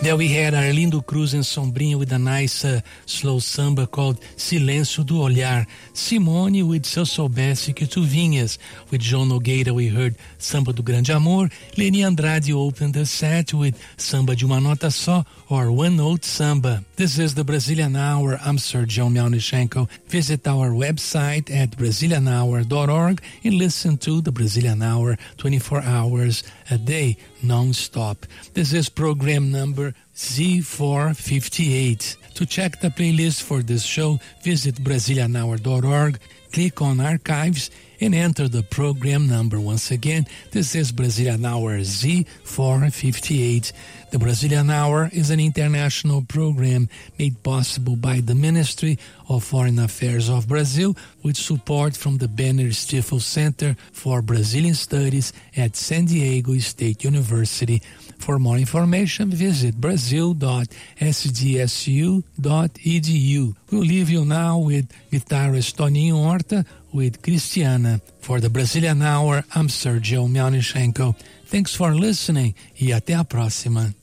There we had Arlindo Cruz and Sombrinha with a nice slow samba called Silêncio do Olhar. Simone with Se Eu Soubesse Que Tu Vinhas. With João Nogueira we heard Samba do Grande Amor. Leni Andrade opened the set with Samba de Uma Nota Só or One Note Samba. This is the Brazilian Hour. I'm Sergio Melnichenko. Visit our website at brazilianhour.org and listen to the Brazilian Hour 24 hours a day, non-stop. This is program number Z458. To check the playlist for this show, visit brazilianhour.org, click on Archives, and enter the program number. Once again, this is Brazilian Hour Z458. The Brazilian Hour is an international program made possible by the Ministry of Foreign Affairs of Brazil with support from the Banner Stifel Center for Brazilian Studies at San Diego State University. For more information, visit brazil.sdsu.edu. We'll leave you now with guitarist Toninho Horta with Cristiana. For the Brazilian Hour, I'm Sergio Melnichenko. Thanks for listening e até a próxima.